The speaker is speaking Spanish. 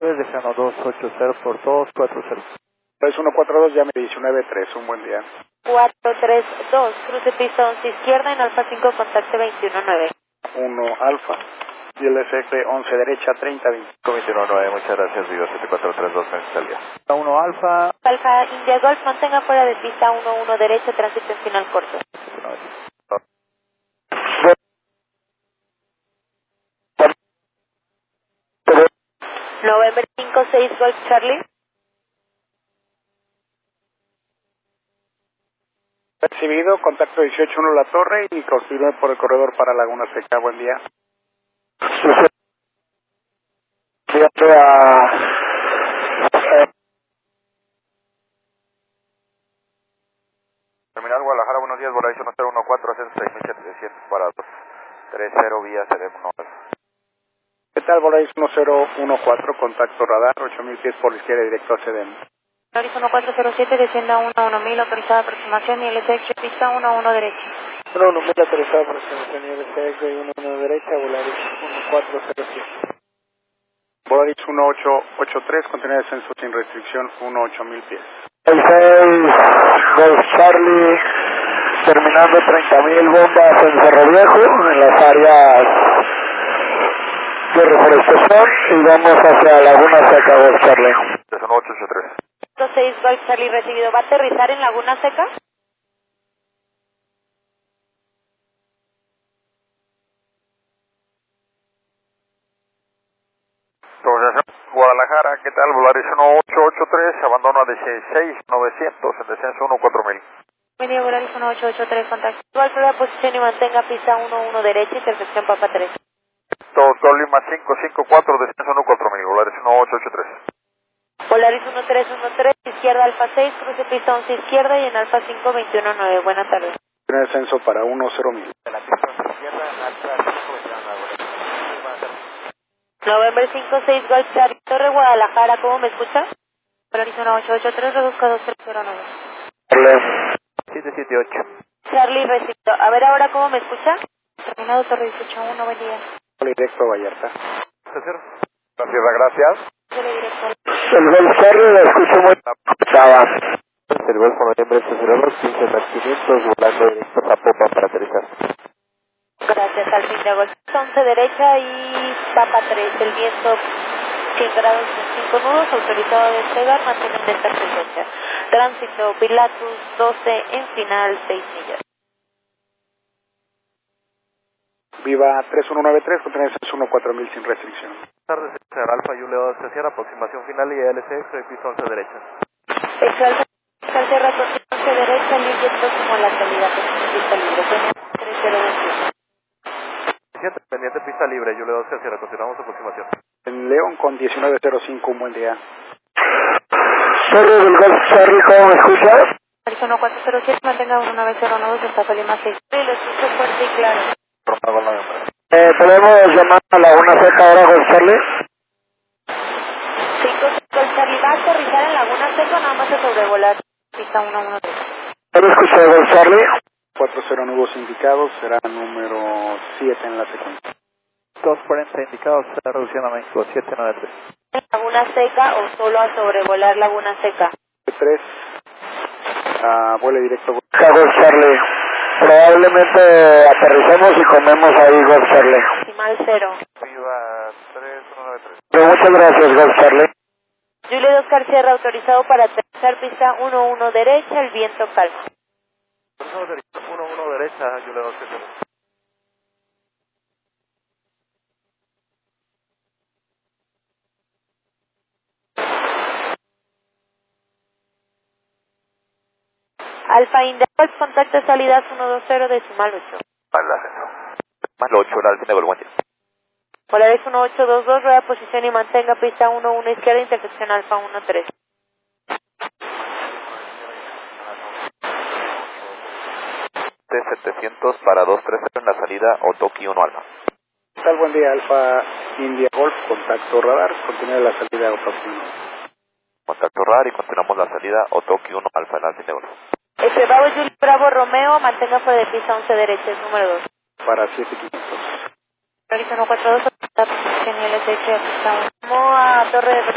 desde 1280 por 240. 3142, llame 193, un buen día. 432, cruce pista 11 izquierda en Alfa 5, contacte 219. 1 Alfa, y el FF 11 derecha, 30, 219, muchas gracias, Vigo 7432, en salida. 1 Alfa. Alfa India Golf, mantenga fuera de pista 11 derecha, tránsito en final corto. November 56 Golf Charlie. Recibido, contacto 181 La Torre y continúe por el corredor para Laguna Seca, buen día. Terminal Guadalajara, buenos días, Volaris 1014, ascenso 6700 para 230 vía CDM1. ¿Qué tal, Volaris 1014, contacto radar, 8000 pies por la izquierda, directo a CDM. Volaris 1407, descienda 1000, autorizada aproximación y LTX, pista 11 derecha. 1000, autorizada aproximación y LTX, 11 derecha, Volaris 1407. Volaris 1883, contiene descenso sin restricción, 8000 pies. 66 Golf Charlie, terminando 30.000 bombas en Cerro Viejo, en las áreas de reforestación, y vamos hacia Laguna Seca, Golf Charlie. 1883. 6 Golf Charlie recibido, ¿va a aterrizar en Laguna Seca? Guadalajara, ¿qué tal? Volaris 1883, abandono a 16900, en descenso 14000. Bienvenido, Volaris 1883, contacto. Igual prueba posición y mantenga pista 11 derecha, intersección Papa 3. Lima 554, descenso 14000, Volaris 1883. Polaris 1313, izquierda Alfa 6, cruce pista 11 izquierda y en Alfa 5, 219. Buenas tardes. Tiene descenso para 10.000. November 56 Golf Charlie, Torre Guadalajara, ¿cómo me escucha? Polaris 1883, reduzca 2309. 778. Charlie recibido. A ver ahora cómo me escucha. Terminado Torre 181, buen día. Directo a Vallarta. Gracias. Directo. El Golf Charlie lo escucho muy estaba. El Golfo Noviembre 602, 15.500, volando directo a Zapopan para aterrizar. Gracias al fin de Golf 11 derecha y Papa 3, el viento 100 grados en 5 nudos, autorizado a despegar, mantienen esta frecuencia. Tránsito Pilatus 12 en final 6 millas. Viva 3193, contiene descenso 14000 sin restricción. Buenas tardes, señor Alfa, Julio 2 Cierra, aproximación final y LCX, soy piso 11 derecha. Exalta 11 derecha, libre próximo a la salida, pista libre, 3021. Pendiente pista libre, Julio 2 Cierra, continuamos aproximación. En León con 1905, un buen día. Torre del Golf Charlie, ¿cómo me escuchas? Arizona 407, mantenga 1909, Estafa Lima 6. Sí, lo escucho fuerte y claro. ¿Podemos llamar a Laguna Seca ahora, Golf Charlie? 5 Golf Charlie, ¿va a aterrizar en Laguna Seca o nada más a sobrevolar pista 113? ¿Puedo escuchar, Golf Charlie? 40 nudos indicados, será número 7 en la secuencia. 240 indicados, está reduciendo a México, 793. ¿En Laguna Seca o solo a sobrevolar Laguna Seca? 3, vuele directo. Golf Charlie, probablemente aterricemos y comemos ahí, Golf Charlie. Decimal 0. Viva 3193. Muchas gracias, Golf Charlie. Julio 2 García, autorizado para aterrizar pista 11 derecha, el viento calma. 1 derecha, Julio 2 Cierra. Alfa India, contacto salidas 120 decimal 8. Al ascenso. Más 8, el alcine del guante. Polaris 1822, rueda posición y mantenga pista 11 izquierda, intersección Alfa 13. T700 para 230 en la salida Otoki 1 Alfa. ¿Qué tal? Buen día, Alfa India Golf, contacto radar, continúa la salida Otoki 1. Contacto radar y continuamos la salida Otoki 1 Alfa, el alcine Golf. Bravo Julio, Bravo Romeo, mantenga fuera de pista 11 derecha, es número 2. Para 7500. Polaris 142, posición y LTX, pista 1. A Torre de